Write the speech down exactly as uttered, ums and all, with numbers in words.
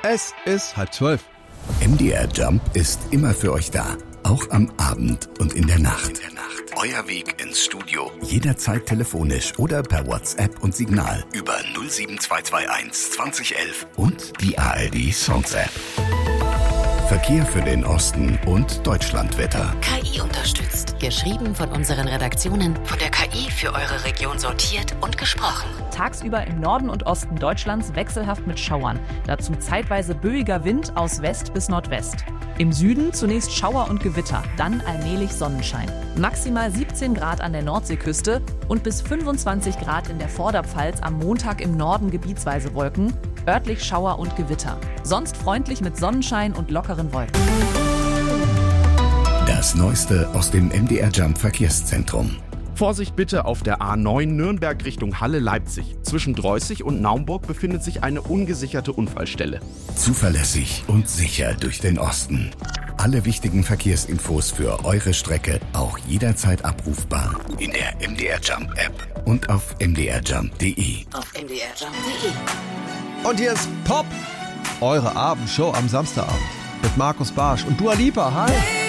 Es ist halb zwölf. M D R Jump ist immer für euch da. Auch am Abend und in der Nacht. In der Nacht. Euer Weg ins Studio. Jederzeit telefonisch oder per WhatsApp und Signal. Über null sieben zwei zwei eins zwanzig elf und die A R D Songs App. Verkehr für den Osten und Deutschlandwetter. K I unterstützt. Geschrieben von unseren Redaktionen. Von der K I für eure Region sortiert und gesprochen. Tagsüber im Norden und Osten Deutschlands wechselhaft mit Schauern. Dazu zeitweise böiger Wind aus West bis Nordwest. Im Süden zunächst Schauer und Gewitter, dann allmählich Sonnenschein. Maximal siebzehn Grad an der Nordseeküste und bis fünfundzwanzig Grad in der Vorderpfalz am Montag im Norden gebietsweise Wolken, örtlich Schauer und Gewitter. Sonst freundlich mit Sonnenschein und lockeren Wolken. Das Neueste aus dem M D R Jump Verkehrszentrum. Vorsicht bitte auf der A neun Nürnberg Richtung Halle-Leipzig. Zwischen Dreußig und Naumburg befindet sich eine ungesicherte Unfallstelle. Zuverlässig und sicher durch den Osten. Alle wichtigen Verkehrsinfos für eure Strecke auch jederzeit abrufbar in der M D R Jump App und auf m d r jump punkt d e. Auf m d r jump punkt d e. Und hier ist Pop, eure Abendshow am Samstagabend mit Markus Barsch und Dua Lipa. Hi!